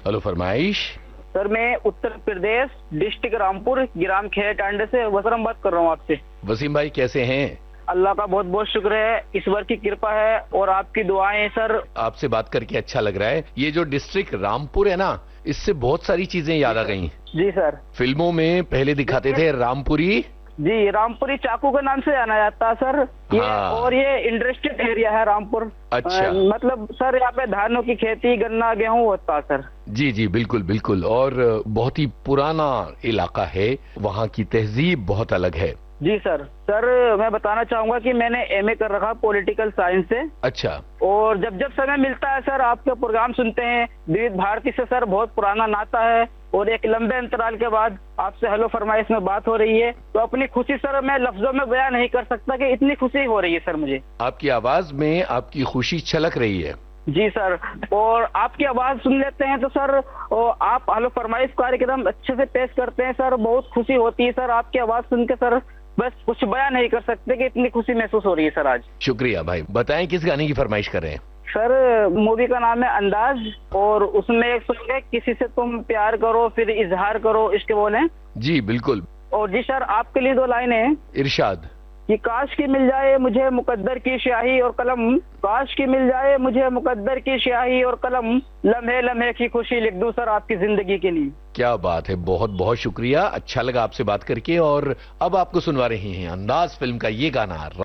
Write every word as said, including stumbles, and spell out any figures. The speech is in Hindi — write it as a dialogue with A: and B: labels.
A: हेलो, फरमाइश।
B: सर मैं उत्तर प्रदेश डिस्ट्रिक्ट रामपुर ग्राम खेटांडे से वसरम बात कर रहा हूँ आपसे।
A: वसीम भाई कैसे हैं?
B: अल्लाह का बहुत बहुत शुक्र है, ईश्वर की कृपा है और आपकी दुआएं हैं सर।
A: आपसे बात करके अच्छा लग रहा है। ये जो डिस्ट्रिक्ट रामपुर है ना, इससे बहुत सारी चीजें याद आ गई।
B: जी सर।
A: फिल्मों में पहले दिखाते थे रामपुरी।
B: जी, रामपुरी चाकू के नाम से जाना जाता है सर ये।
A: हाँ।
B: और ये इंडस्ट्रियल एरिया है रामपुर।
A: अच्छा।
B: अ, मतलब सर यहाँ पे धानों की खेती, गन्ना, गेहूं होता है सर।
A: जी जी, बिल्कुल बिल्कुल। और बहुत ही पुराना इलाका है, वहाँ की तहजीब बहुत अलग है।
B: जी सर। सर मैं बताना चाहूंगा कि मैंने एमए कर रखा पॉलिटिकल साइंस से।
A: अच्छा।
B: और जब जब समय मिलता है सर आपके प्रोग्राम सुनते हैं। विविध भारती से सर बहुत पुराना नाता है और एक लंबे अंतराल के बाद आपसे हेलो फरमाइश में बात हो रही है, तो अपनी खुशी सर मैं लफ्जों में बयां नहीं कर सकता कि इतनी खुशी हो रही है सर मुझे।
A: आपकी आवाज में आपकी खुशी छलक रही है।
B: जी सर। और आपकी आवाज सुन लेते हैं तो सर और आप हेलो फरमाइश कार्यक्रम अच्छे से पेश करते हैं सर, बहुत खुशी होती है सर आपकी आवाज सुन के सर। बस कुछ बयां नहीं कर सकते कि इतनी खुशी महसूस हो रही है सर आज।
A: शुक्रिया भाई। बताएं किस गाने की फरमाइश कर रहे हैं?
B: सर मूवी का नाम है अंदाज और उसमें एक सॉन्ग है किसी से तुम प्यार करो फिर इजहार करो, इसके बोले।
A: जी बिल्कुल।
B: और जी सर आपके लिए दो लाइनें हैं।
A: इरशाद।
B: कि काश की मिल जाए मुझे मुकद्दर की स्याही और कलम, काश की मिल जाए मुझे मुकद्दर की स्याही और कलम, लम्हे लम्हे की खुशी लिख दूं सर आपकी जिंदगी के लिए।
A: क्या बात है, बहुत बहुत शुक्रिया। अच्छा लगा आपसे बात करके। और अब आपको सुनवा रहे हैं अंदाज फिल्म का ये गाना।